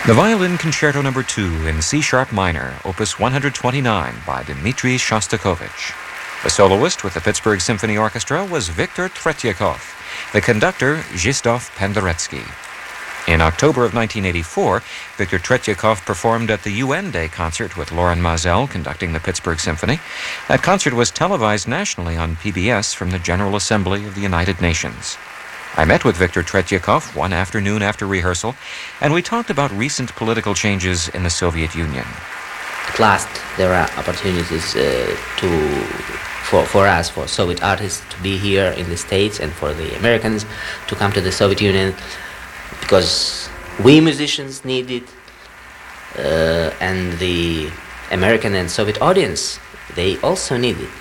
The Violin Concerto No. 2 in C-sharp minor, Opus 129 by Dmitri Shostakovich. The soloist with the Pittsburgh Symphony Orchestra was Viktor Tretyakov, the conductor Zhisdov Penderecki. In October of 1984, Viktor Tretyakov performed at the UN Day concert with Loren Maazel conducting the Pittsburgh Symphony. That concert was televised nationally on PBS from the General Assembly of the United Nations. I met with Viktor Tretyakov one afternoon after rehearsal, and we talked about recent political changes in the Soviet Union. At last, there are opportunities for us, for Soviet artists, to be here in the States, and for the Americans to come to the Soviet Union, because we musicians need it, and the American and Soviet audience, they also need it.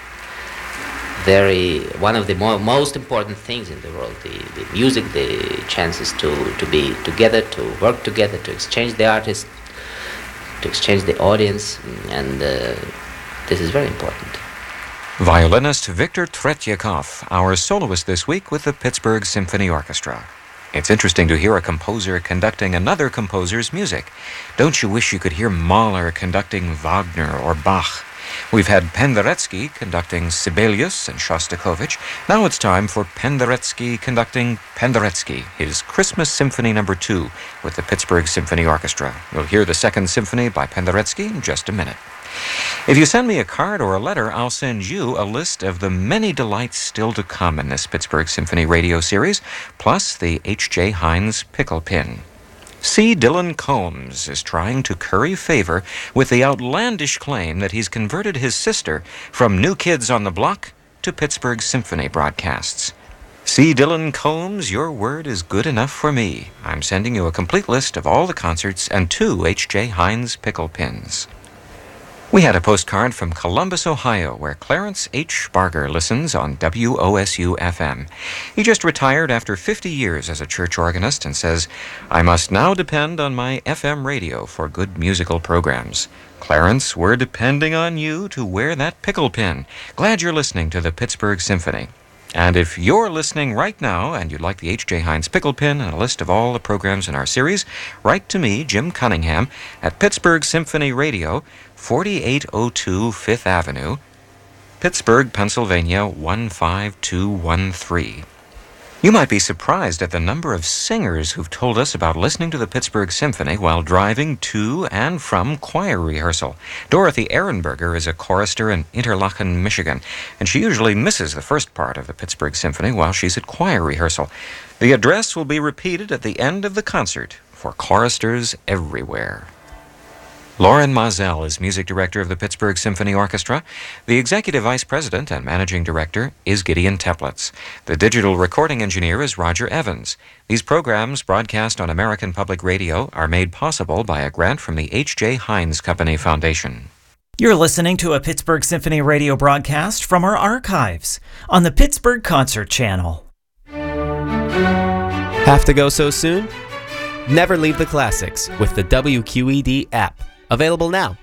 One of the most important things in the world, the music, the chances to be together, to work together, to exchange the artists, to exchange the audience, and this is very important. Violinist Viktor Tretyakov, our soloist this week with the Pittsburgh Symphony Orchestra. It's interesting to hear a composer conducting another composer's music. Don't you wish you could hear Mahler conducting Wagner or Bach? We've had Penderecki conducting Sibelius and Shostakovich. Now it's time for Penderecki conducting Penderecki, his Christmas Symphony No. 2 with the Pittsburgh Symphony Orchestra. We'll hear the Second Symphony by Penderecki in just a minute. If you send me a card or a letter, I'll send you a list of the many delights still to come in this Pittsburgh Symphony radio series, plus the H.J. Heinz pickle pin. C. Dylan Combs is trying to curry favor with the outlandish claim that he's converted his sister from New Kids on the Block to Pittsburgh Symphony broadcasts. C. Dylan Combs, your word is good enough for me. I'm sending you a complete list of all the concerts and 2 H.J. Heinz pickle pins. We had a postcard from Columbus, Ohio, where Clarence H. Barger listens on WOSU-FM. He just retired after 50 years as a church organist and says, "I must now depend on my FM radio for good musical programs." Clarence, we're depending on you to wear that pickle pin. Glad you're listening to the Pittsburgh Symphony. And if you're listening right now and you'd like the H.J. Heinz pickle pin and a list of all the programs in our series, write to me, Jim Cunningham, at Pittsburgh Symphony Radio, 4802 5th Avenue, Pittsburgh, Pennsylvania, 15213. You might be surprised at the number of singers who've told us about listening to the Pittsburgh Symphony while driving to and from choir rehearsal. Dorothy Ehrenberger is a chorister in Interlachen, Michigan, and she usually misses the first part of the Pittsburgh Symphony while she's at choir rehearsal. The address will be repeated at the end of the concert for choristers everywhere. Loren Maazel is music director of the Pittsburgh Symphony Orchestra. The executive vice president and managing director is Gideon Teplitz. The digital recording engineer is Roger Evans. These programs, broadcast on American Public Radio, are made possible by a grant from the H.J. Heinz Company Foundation. You're listening to a Pittsburgh Symphony radio broadcast from our archives on the Pittsburgh Concert Channel. Have to go so soon? Never leave the classics with the WQED app. Available now.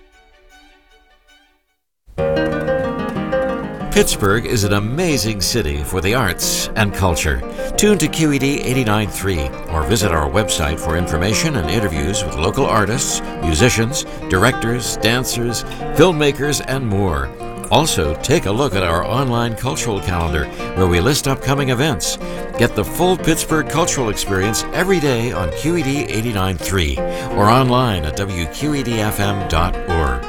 Pittsburgh is an amazing city for the arts and culture. Tune to QED 89.3 or visit our website for information and interviews with local artists, musicians, directors, dancers, filmmakers, and more. Also, take a look at our online cultural calendar where we list upcoming events. Get the full Pittsburgh cultural experience every day on QED 89.3 or online at WQEDFM.org.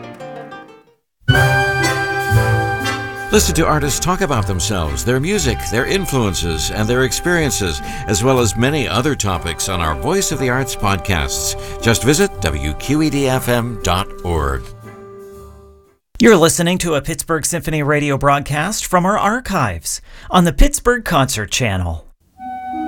Listen to artists talk about themselves, their music, their influences, and their experiences, as well as many other topics on our Voice of the Arts podcasts. Just visit WQEDFM.org. You're listening to a Pittsburgh Symphony radio broadcast from our archives on the Pittsburgh Concert Channel.